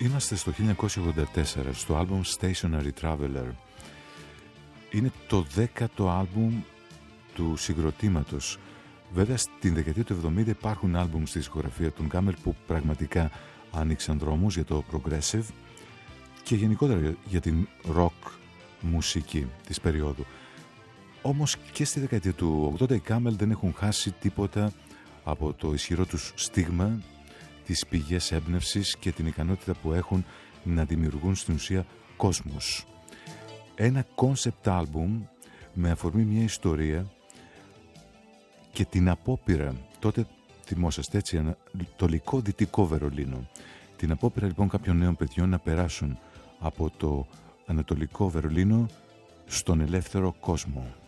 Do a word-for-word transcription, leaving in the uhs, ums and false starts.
Είμαστε στο χίλια εννιακόσια ογδόντα τέσσερα, στο άλμπουμ Stationary Traveler. Είναι το δέκατο άλμπουμ του συγκροτήματος. Βέβαια στην δεκαετία του εβδομήντα υπάρχουν άλμπουμ στη δισκογραφία του Γκάμερ που πραγματικά άνοιξαν δρόμους για το progressive και γενικότερα για την rock μουσική της περίοδου. Όμως και στη δεκαετία του ογδόντα οι Κάμελ δεν έχουν χάσει τίποτα από το ισχυρό τους στίγμα, τις πηγές έμπνευσης και την ικανότητα που έχουν να δημιουργούν στην ουσία κόσμους. Ένα concept album με αφορμή μια ιστορία και την απόπειρα, τότε θυμόσαστε έτσι, ανατολικό δυτικό Βερολίνο, την απόπειρα λοιπόν κάποιων νέων παιδιών να περάσουν από το ανατολικό Βερολίνο στον ελεύθερο κόσμο.